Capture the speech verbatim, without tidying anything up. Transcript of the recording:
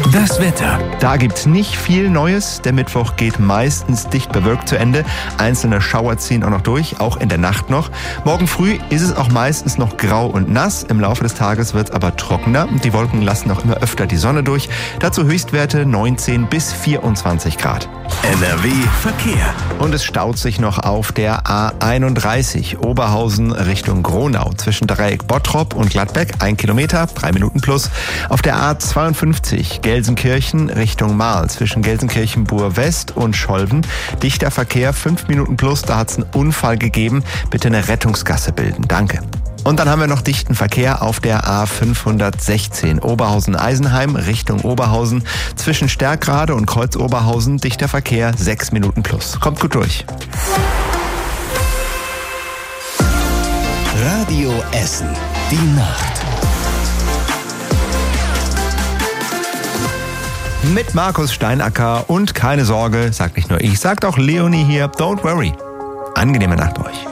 Das Wetter. Da gibt's nicht viel Neues. Der Mittwoch geht meistens dicht bewölkt zu Ende. Einzelne Schauer ziehen auch noch durch, auch in der Nacht noch. Morgen früh ist es auch meistens noch grau und nass. Im Laufe des Tages wird es aber trockener. Die Wolken lassen auch immer öfter die Sonne durch. Dazu Höchstwerte neunzehn bis vierundzwanzig Grad. N R W Verkehr. Und es staut sich noch auf der A einunddreißig Oberhausen Richtung Gronau zwischen Dreieck Bottrop und Gladbeck. Ein Kilometer, drei Minuten plus. Auf der A zweiundfünfzig Gelsenkirchen Richtung Marl zwischen Gelsenkirchen-Bur-West und Scholven. Dichter Verkehr, fünf Minuten plus. Da hat es einen Unfall gegeben. Bitte eine Rettungsgasse bilden. Danke. Und dann haben wir noch dichten Verkehr auf der A fünfhundertsechzehn Oberhausen-Eisenheim Richtung Oberhausen. Zwischen Stärkrade und Kreuz Oberhausen dichter Verkehr, sechs Minuten plus. Kommt gut durch. Radio Essen. Die Nacht. Mit Markus Steinacker und keine Sorge, sagt nicht nur ich, sagt auch Leonie hier, don't worry. Angenehme Nacht euch.